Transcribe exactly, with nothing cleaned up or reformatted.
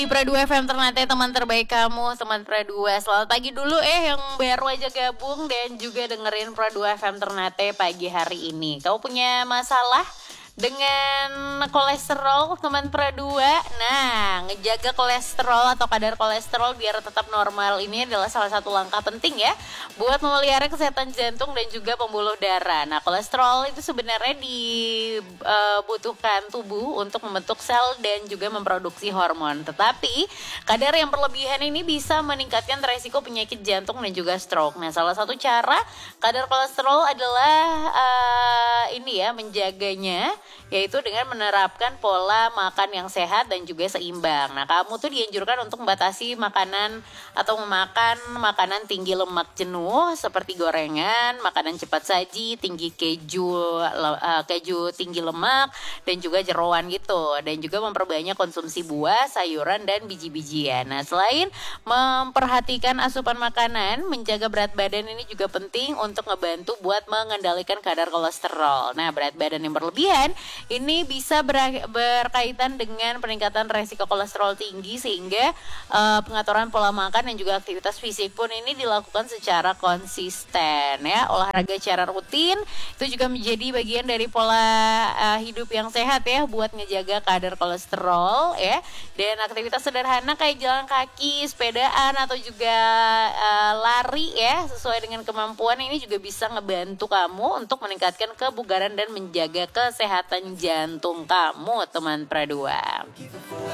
Di Pra dua F M Ternate, teman terbaik kamu, teman Pra dua. Selamat pagi dulu eh yang baru aja gabung dan juga dengerin Pra dua F M Ternate pagi hari ini. Kamu punya masalah dengan kolesterol teman Pra dua? Nah, ngejaga kolesterol atau kadar kolesterol biar tetap normal ini adalah salah satu langkah penting ya buat memelihara kesehatan jantung dan juga pembuluh darah. Nah, kolesterol itu sebenarnya dibutuhkan tubuh untuk membentuk sel dan juga memproduksi hormon. Tetapi kadar yang berlebihan ini bisa meningkatkan resiko penyakit jantung dan juga stroke. Nah, salah satu cara kadar kolesterol adalah uh, ini ya, menjaganya, yaitu dengan menerapkan pola makan yang sehat dan juga seimbang. Nah, kamu tuh dianjurkan untuk membatasi makanan atau memakan makanan tinggi lemak jenuh seperti gorengan, makanan cepat saji, tinggi keju, uh, keju tinggi lemak, dan juga jeroan gitu. Dan juga memperbanyak konsumsi buah, sayuran, dan biji-bijian. Nah, selain memperhatikan asupan makanan, menjaga berat badan ini juga penting untuk ngebantu buat mengendalikan kadar kolesterol. Nah, berat badan yang berlebihan ini bisa ber- berkaitan dengan peningkatan resiko kolesterol tinggi, sehingga uh, pengaturan pola makan dan juga aktivitas fisik pun ini dilakukan secara konsisten ya. Olahraga secara rutin itu juga menjadi bagian dari pola uh, hidup yang sehat ya buat ngejaga kadar kolesterol ya. Dan aktivitas sederhana kayak jalan kaki, sepedaan, atau juga uh, lari ya sesuai dengan kemampuan ini juga bisa ngebantu kamu untuk meningkatkan kebugaran dan menjaga kesehatan jantung kamu, teman Pra dua.